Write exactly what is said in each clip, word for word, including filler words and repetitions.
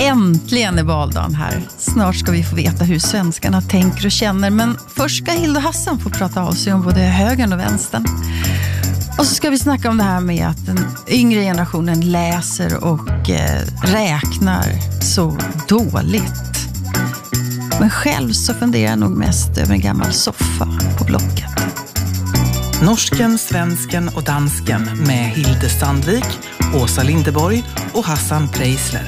Äntligen är valdagen här. Snart ska vi få veta hur svenskarna tänker och känner. Men först ska Hilda Hassan få prata av sig om både högern och vänstern. Och så ska vi snacka om det här med att den yngre generationen läser och eh, räknar så dåligt. Men själv så funderar jag nog mest över en gammal soffa på Blocket. Norsken, svensken och dansken med Hilde Sandvik, Åsa Lindeborg och Hassan Preisler.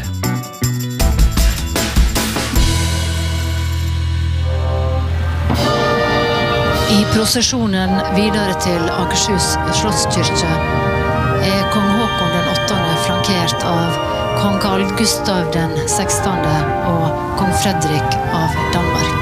I processionen vidare till Akershus slottskyrka är kong Håkon den åttonde flankert av kong Carl Gustav den sextonde och kong Fredrik av Danmark.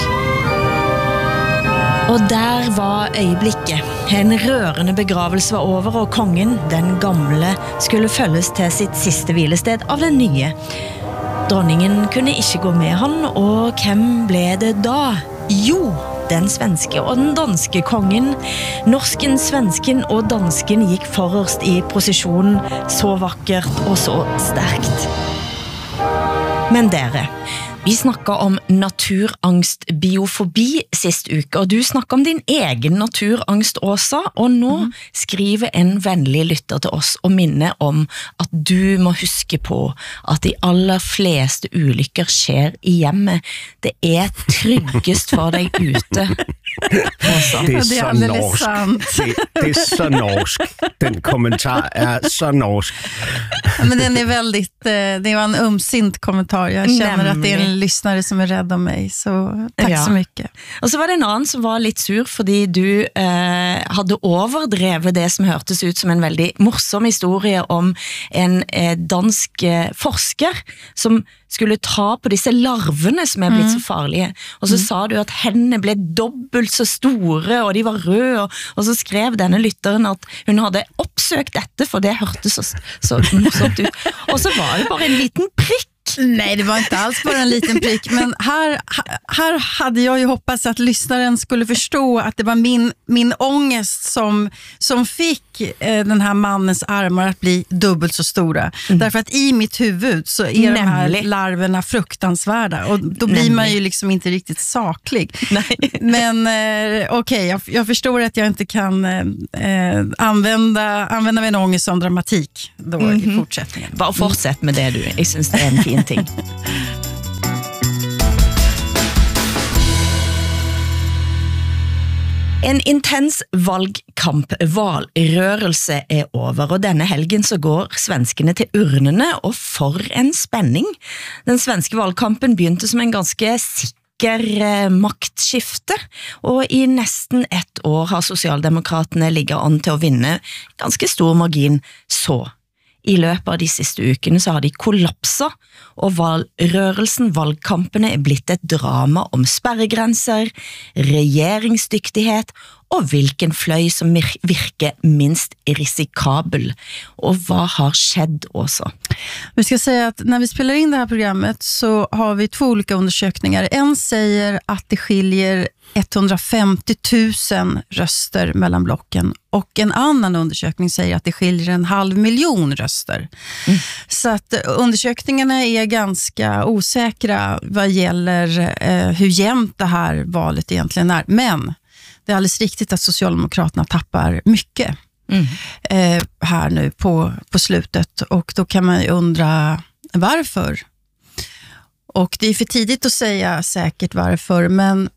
Og der var øyeblikket. En rørende begravelse var over, og kongen, den gamle, skulle følges til sitt siste hvilested av den nye. Dronningen kunne ikke gå med han, og hvem ble det da? Jo, den svenske og den danske kongen. Norsken, svensken og dansken gikk forrest i prosesjonen, så vakkert og så sterkt. Men dere, vi snakket om naturangst, biofobi sist uke, og du snakket om din egen naturangst, Åsa, og nå mm. skriver en vennlig lytter til oss og minner om at du må huske på at de aller fleste ulykker skjer i hjemmet. Det er tryggest for deg ute, Åsa. Det er så norsk. Det, det er så norsk. Den kommentar er så norsk. Men den är väldigt, det var en ömsint kommentar. Jag känner Nämligen. Att det är en lyssnare som är rädd om mig, så tack ja. Så mycket. Och så var det en annan som var lite sur fordi du eh, hade overdrevet det som hørtes ut som en väldigt morsom historie om en eh, dansk eh, forsker som skulle ta på disse larvene som er blitt mm. så farlige. Og så mm. sa du at hendene ble dobbelt så store, og de var røde, og, og så skrev denne lytteren at hun hadde oppsøkt dette, for det hørtes så, så morsomt ut. Og så var det bare en liten prikk. Nej, det var inte alls bara en liten prick, men här, här hade jag ju hoppats att lyssnaren skulle förstå att det var min, min ångest som, som fick eh, den här mannens armar att bli dubbelt så stora. Mm. Därför att i mitt huvud så är Nämlig. De här larverna fruktansvärda, och då blir Nämlig. Man ju liksom inte riktigt saklig. Nej. Men eh, okej, okay, jag, jag förstår att jag inte kan eh, använda, använda min ångest som dramatik då mm-hmm. i fortsättningen. Bara fortsätt med det du, jag syns det är en fin ting. En intens valgkamp, valrørelse er over, og denne helgen så går svenskene til urnene, og for en spenning. Den svenske valgkampen begynte som en ganske sikker maktskifte, og i nesten ett år har Socialdemokraterne ligget an til å vinne ganske stor margin så. I løpet av de siste ukene så har de kollapset, og valgrørelsen, valgkampene er blitt et drama om sperregrenser, regjeringsdyktighet og hvilken fløy som virker minst risikabel. Och vad har skett också? Vi ska säga att när vi spelar in det här programmet så har vi två olika undersökningar. En säger att det skiljer etthundrafemtio tusen röster mellan blocken, och en annan undersökning säger att det skiljer en halv miljon röster. Mm. Så att undersökningarna är ganska osäkra vad gäller eh, hur jämnt det här valet egentligen är. Men det är alldeles riktigt att Socialdemokraterna tappar mycket mm. eh, här nu på, på slutet, och då kan man ju undra varför. Och det är för tidigt att säga säkert varför, men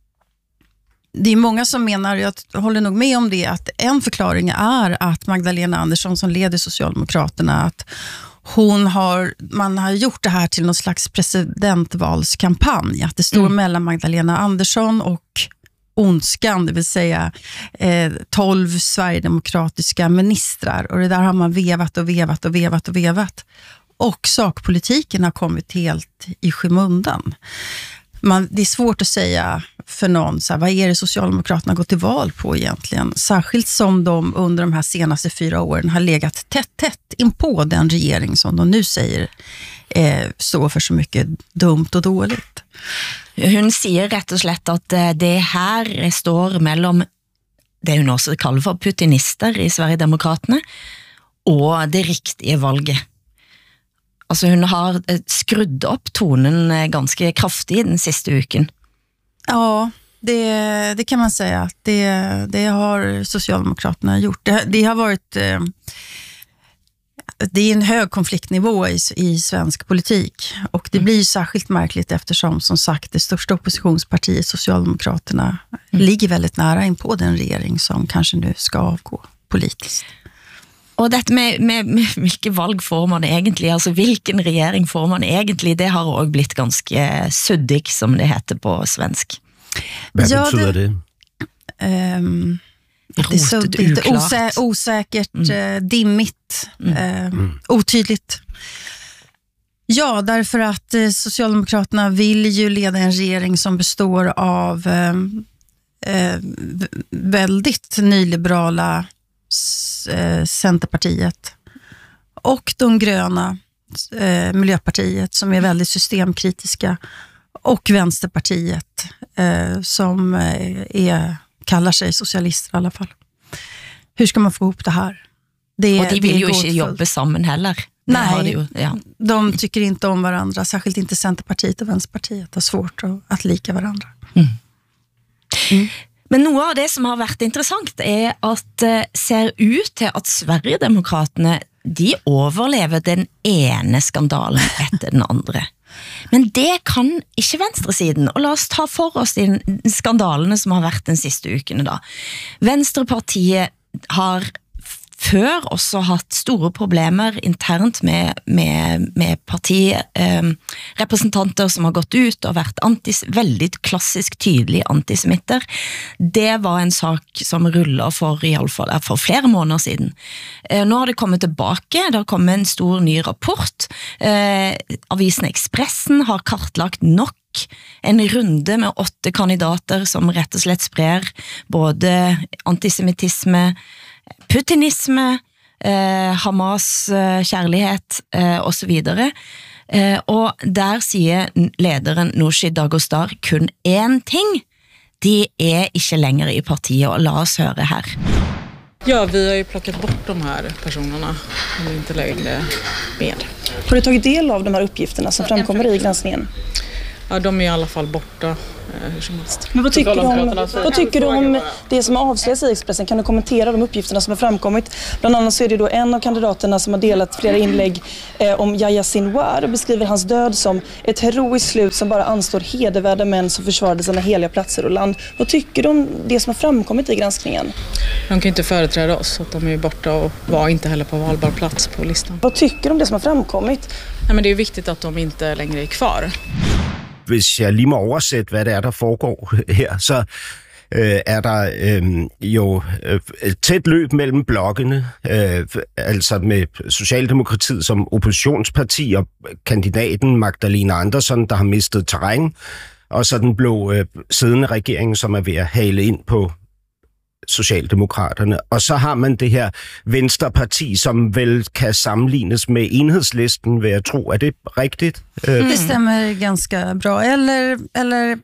det är många som menar, jag håller nog med om det, att en förklaring är att Magdalena Andersson som leder Socialdemokraterna, att hon har, man har gjort det här till någon slags presidentvalskampanj, att det står mm. mellan Magdalena Andersson och ondskan, det vill säga eh, tolv sverigedemokratiska ministrar, och det där har man vevat och vevat och vevat och vevat, och sakpolitiken har kommit helt i skymundan. Man, det är svårt att säga för någon så här, vad är det Socialdemokraterna går till val på egentligen, särskilt som de under de här senaste fyra åren har legat tätt tätt in på den regering som de nu säger eh, står för så mycket dumt och dåligt. Hun sier rett og slett at det her står mellom det hun også kaller for putinister i Sverigedemokraterne og det riktige valget. Altså hun har skrudd op tonen ganska kraftigt den sista uken. Ja, det, det kan man säga. Det, det har Socialdemokraterna gjort. Det, det har varit... Eh, det är en hög konfliktnivå i, i svensk politik. Och det blir ju särskilt märkligt eftersom, som sagt, det största oppositionspartiet, Socialdemokraterna, mm. ligger väldigt nära in på den regering som kanske nu ska avgå politiskt. Og dette med, med, med hvilke valg får man egentlig, altså hvilken regering får man egentlig, det har også blitt ganske suddig, som det heter på svensk. Hvad ja, betyder det? det um, det är så det är osä, osäkert, mm. dimmigt, mm. Eh, mm. otydligt. Ja, därför att eh, Socialdemokraterna vill ju leda en regering som består av eh, eh, väldigt nyliberala eh, Centerpartiet och de gröna eh, Miljöpartiet som är väldigt systemkritiska och Vänsterpartiet eh, som är kallar sig socialister i alla fall. Hur ska man få ihop det här? Det, och de vill ju inte jobba samman heller. Nej, de, ju, ja. de tycker inte om varandra, särskilt inte Centerpartiet och Vänsterpartiet har svårt att, att lika varandra. Mm. Mm. Men något av det som har varit intressant är att det uh, ser ut till att Sverigedemokraterna de överlever den ene skandalen efter den andra. Men det kan ikke venstresiden, og la oss ta for oss de skandalene som har vært den siste ukene da. Venstrepartiet har før også hatt store problemer internt med, med, med partirepresentanter eh, som har gått ut og vært antis, veldig klassisk tydelig antisemitter. Det var en sak som rullet for, i alle fall, for flere måneder siden. Eh, nå har det kommet tilbake, det har kommet en stor ny rapport. Eh, avisen Expressen har kartlagt nok en runde med åtte kandidater som rett og slett sprer både antisemitisme, putinisme, eh, Hamas eh, kärlighet eh, och så vidare. Eh, och där säger ledaren Nooshi Dadgostar kun en ting. De är inte längre i partiet, och låt oss höra här. Ja, vi har ju plockat bort de här personerna. De är inte längre med. Har du tagit del av de här uppgifterna som framkommer i granskningen? Ja, de är i alla fall borta. Hur som helst. Men vad tycker, du om, vad tycker du om det som har avslöjats i Expressen? Kan du kommentera de uppgifterna som har framkommit? Bland annat så är det då en av kandidaterna som har delat flera inlägg eh, om Yahya Sinwar och beskriver hans död som ett heroiskt slut som bara anstår hedervärda män som försvarade sina heliga platser och land. Vad tycker du om det som har framkommit i granskningen? De kan inte företräda oss, så att de är borta och var inte heller på valbar plats på listan. Vad tycker du om det som har framkommit? Nej, men det är viktigt att de inte längre är kvar. Hvis jeg lige må oversætte, hvad det er, der foregår her, så øh, er der øh, jo øh, et tæt løb mellem blokkene, øh, altså med Socialdemokratiet som oppositionsparti og kandidaten Magdalena Andersson, der har mistet terræn, og så den blå øh, siddende regering, som er ved at hale ind på Socialdemokraterne. Og så har man det her Venstreparti, som vel kan sammenlignes med Enhedslisten, vil jeg tro. Er det rigtigt? Det stämmer ganska bra. Eller, eller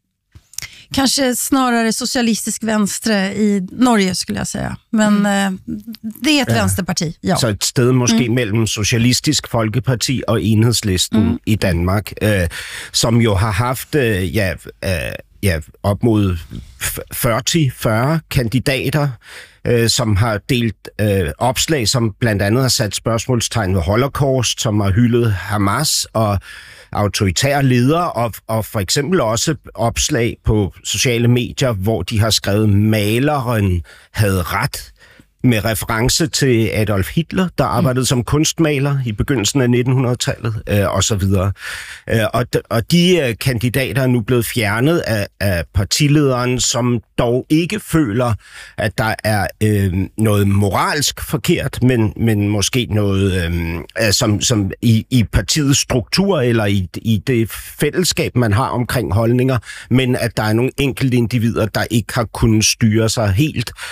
kanske snarare socialistisk venstre i Norge, skulle jag säga. Men mm. det är ett ja. vänsterparti, ja. Så et sted måske mm. mellem Socialistisk Folkeparti og Enhedslisten mm. i Danmark, øh, som jo har haft øh, ja, øh, ja, op mod fyrre til fyrre kandidater, øh, som har delt øh, opslag, som blandt andet har sat spørgsmålstegn ved Holocaust, som har hyldet Hamas og autoritære ledere, og, og for eksempel også opslag på sociale medier, hvor de har skrevet, maleren havde ret, med reference til Adolf Hitler, der arbejdede mm. som kunstmaler i begyndelsen af nitten hundrede-tallet, øh, og så videre. Øh, og, de, og de øh, kandidater er nu blevet fjernet af, af partilederen, som dog ikke føler, at der er øh, noget moralsk forkert, men, men måske noget, øh, som, som i, i partiets struktur, eller i, i det fællesskab, man har omkring holdninger, men at der er nogle enkelte individer, der ikke har kunnet styre sig helt, og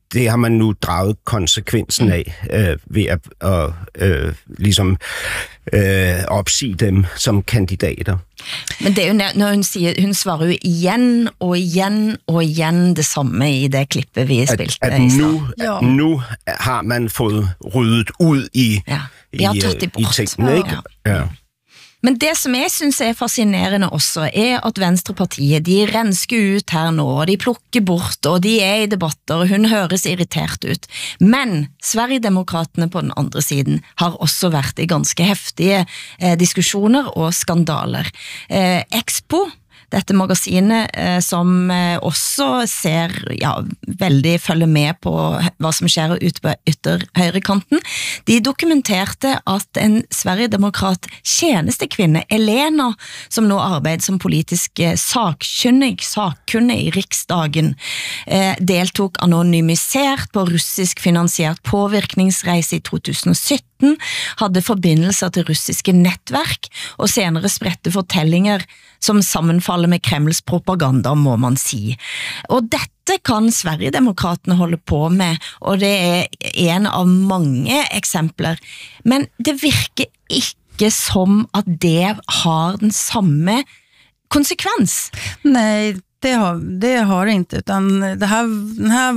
det har man nu draget konsekvensen af øh, ved at og, øh, ligesom øh, opsige dem som kandidater. Men det er jo når hun siger, hun svarer jo igen og igen og igen det samme i det klippet vi spilte. At, at nu, ja. nu har man fået ryddet ud i, ja. i, i, i tingene, ikke? Ja. Ja. Men det som jeg synes er fascinerende også, er at Venstrepartiet, de rensker ut her nå, og de plukker bort, og de er i debatter, og hun høres irritert ut. Men Sverigedemokraterne på den andre siden har også vært i ganske heftige eh, diskussioner og skandaler. Eh, Expo, dette magasinet eh, som eh, også ser, ja, veldig følger med på hva som skjer ute på ytterhøyrekanten, de dokumenterte at en Sverigedemokrat tjenestekvinne, Elena, som nå arbeider som politisk eh, sakkunnig, sakkunnig i Riksdagen, eh, deltok anonymisert på russisk finansiert påvirkningsreise i to tusen og sytten, hadde forbindelser til russiske nettverk, og senere spredte fortellinger som sammenfaller med Kremls propaganda, må man si. Og dette kan Sverigedemokraterne holde på med, og det er en av mange eksempler. Men det virker ikke som at det har den samme konsekvens. Nej, det har det har det inte, utan det här den här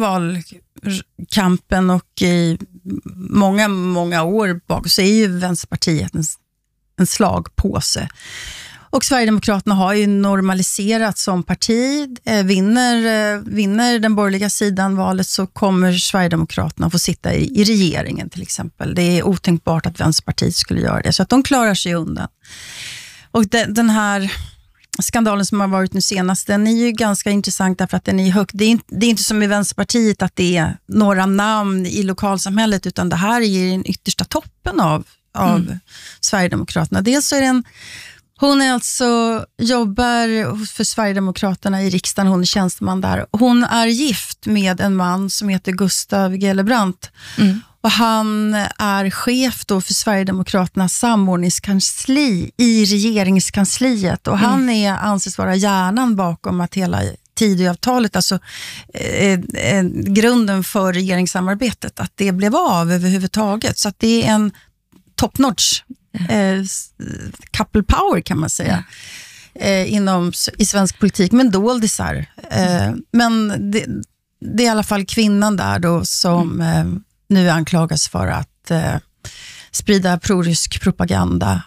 valkampen och i många många år bak så är ju Vänsterpartiet en, en slagpåse. Och Sverigedemokraterna har ju normaliserat som parti. Eh, vinner, eh, vinner den borgerliga sidan valet så kommer Sverigedemokraterna få sitta i, i regeringen till exempel. Det är otänkbart att Vänsterpartiet skulle göra det. Så att de klarar sig undan. Och de, den här skandalen som har varit nu senast, den är ju ganska intressant därför att den är högt. Det är inte, det är inte som i Vänsterpartiet att det är några namn i lokalsamhället, utan det här är den yttersta toppen av, av mm. Sverigedemokraterna. Dels så är det en Hon är alltså, jobbar för Sverigedemokraterna i riksdagen, hon är tjänsteman där. Hon är gift med en man som heter Gustav Gellebrant. Mm. Och han är chef då för Sverigedemokraternas samordningskansli i regeringskansliet. Och mm. han är, anses vara hjärnan bakom att hela Tidöavtalet, alltså eh, eh, grunden för regeringssamarbetet, att det blev av överhuvudtaget. Så att det är en top-notch Eh, couple power kan man säga eh, inom i svensk politik, men doldisar eh, men det, det är i alla fall kvinnan där då som eh, nu anklagas för att eh, sprida prorysk propaganda.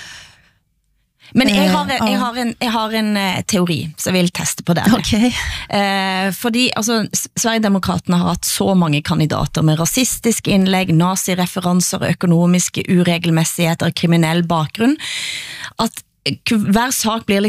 Men jeg har, jeg har, en, jeg har en uh, teori, så jeg vil teste på det. Okay. Uh, fordi altså, Sverigedemokraterne har hatt så mange kandidater med rasistiske innlegg, nazireferanser, økonomiske uregelmessigheter, kriminell bakgrunn, at hver sak blir